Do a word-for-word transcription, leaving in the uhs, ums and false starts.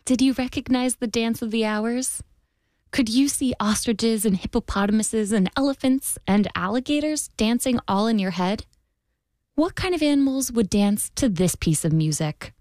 Did you recognize the dance of the hours? Could you see ostriches and hippopotamuses and elephants and alligators dancing all in your head? What kind of animals would dance to this piece of music?